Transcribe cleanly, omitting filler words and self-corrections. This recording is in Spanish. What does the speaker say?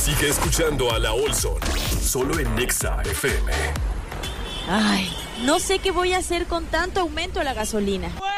Sigue escuchando a La Olson, solo en Nexa FM. Ay, no sé qué voy a hacer con tanto aumento de la gasolina.